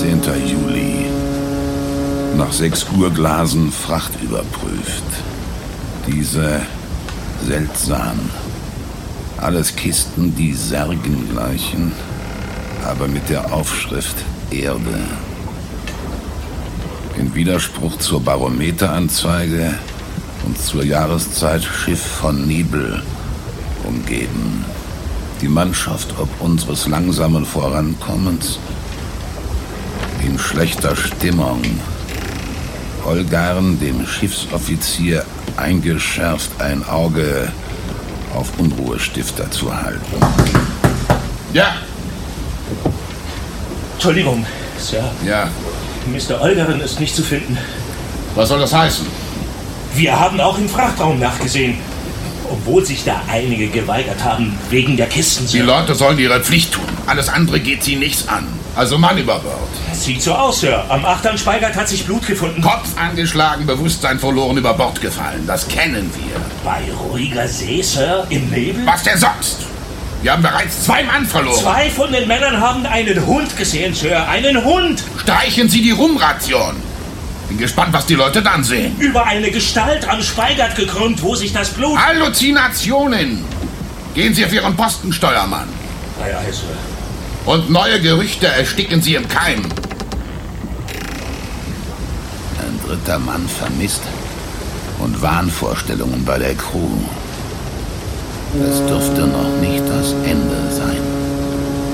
14. Juli. Nach 6 Uhrglasen Fracht überprüft. Diese seltsam. Alles Kisten, die Särgen gleichen, aber mit der Aufschrift Erde. In Widerspruch zur Barometeranzeige und zur Jahreszeit Schiff von Nebel umgeben. Die Mannschaft ob unseres langsamen Vorankommens in schlechter Stimmung. Olgarn, dem Schiffsoffizier, eingeschärft, ein Auge auf Unruhestifter zu halten. Ja. Entschuldigung, Sir. Ja. Mr. Olgarn ist nicht zu finden. Was soll das heißen? Wir haben auch im Frachtraum nachgesehen. Obwohl sich da einige geweigert haben, wegen der Kisten. Die Leute sollen ihre Pflicht tun. Alles andere geht sie nichts an. Also Mann über Bord. Sieht so aus, Sir. Am Achtern Speigert hat sich Blut gefunden. Kopf angeschlagen, Bewusstsein verloren, über Bord gefallen. Das kennen wir. Bei ruhiger See, Sir? Im Nebel? Was denn sonst? Wir haben bereits 2 Mann verloren. 2 von den Männern haben einen Hund gesehen, Sir. Einen Hund! Streichen Sie die Rumration. Bin gespannt, was die Leute dann sehen. Über eine Gestalt am Speigert gekrümmt, wo sich das Blut... Halluzinationen! Gehen Sie auf Ihren Posten, Steuermann. Ei, Sir. Und neue Gerüchte ersticken Sie im Keim. Ein 3. Mann vermisst und Wahnvorstellungen bei der Crew. Das dürfte noch nicht das Ende sein.